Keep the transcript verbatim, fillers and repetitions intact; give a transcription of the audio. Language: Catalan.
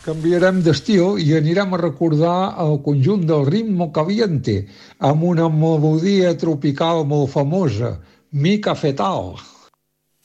Canviarem d'estil i anirem a recordar el conjunt del Ritmo Caliente amb una melodia tropical molt famosa, Mi Cafetal.